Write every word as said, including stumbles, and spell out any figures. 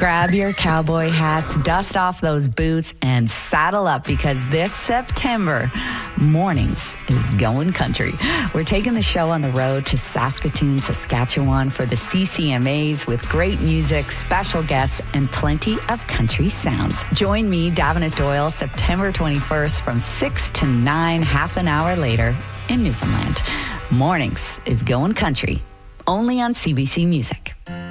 Grab your cowboy hats, dust off those boots, and saddle up because this September, Mornings is going country. We're taking the show on the road to Saskatoon, Saskatchewan for the C C M As with great music, special guests, and plenty of country sounds. Join me, Davenant Doyle, September twenty-first from six to nine, half an hour later in Newfoundland. Mornings is going country, only on C B C Music.